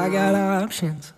I got options.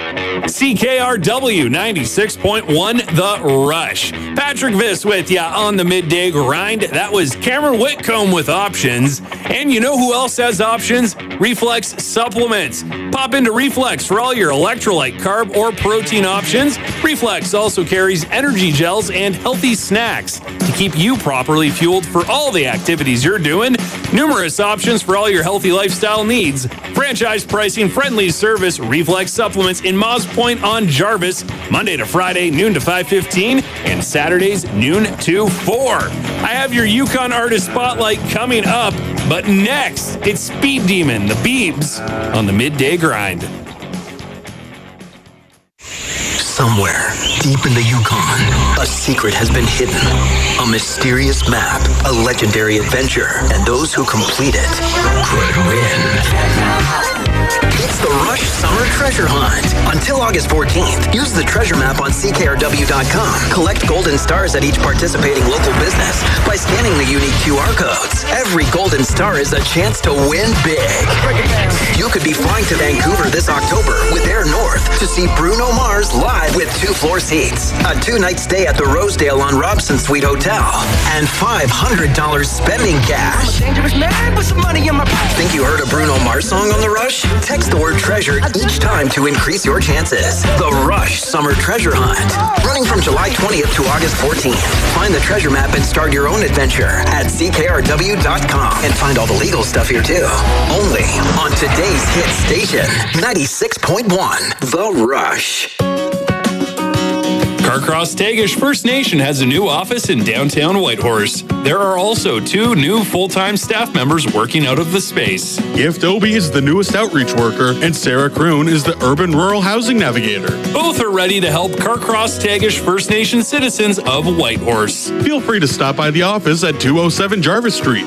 CKRW 96.1 The Rush. Patrick Viss with ya on the midday grind. That was Cameron Whitcomb with options. And you know who else has options? Reflex supplements. Pop into Reflex for all your electrolyte, carb, or protein options. Reflex also carries energy gels and healthy snacks to keep you properly fueled for all the activities you're doing. Numerous options for all your healthy lifestyle needs. Franchise pricing, friendly service, Reflex supplements in Moss Point on Jarvis, Monday to Friday, noon to 5:15, and Saturdays, noon to 4. I have your Yukon Artist Spotlight coming up, but next, it's Speed Demon, the Beebs, on the Midday Grind. Somewhere, deep in the Yukon, a secret has been hidden. A mysterious map, a legendary adventure, and those who complete it could win. It's the Rush Summer Treasure Hunt. Until August 14th, use the treasure map on CKRW.com. Collect golden stars at each participating local business by scanning the unique QR codes. Every golden star is a chance to win big. You could be flying to Vancouver this October with Air North to see Bruno Mars live with 2-floor seats, a 2-night stay at the Rosedale on Robson Suite Hotel, and $500 spending cash. I'm a dangerous man with some money in my pocket. Think you heard a Bruno Mars song on The Rush? Text the word treasure each time to increase your chances. The Rush Summer Treasure Hunt. Running from July 20th to August 14th. Find the treasure map and start your own adventure at CKRW.com. And find all the legal stuff here too. Only on today's hit station, 96.1 The Rush. Carcross Tagish First Nation has a new office in downtown Whitehorse. There are also 2 new full-time staff members working out of the space. Gift Obie is the newest outreach worker, and Sarah Kroon is the urban rural housing navigator. Both are ready to help Carcross Tagish First Nation citizens of Whitehorse. Feel free to stop by the office at 207 Jarvis Street.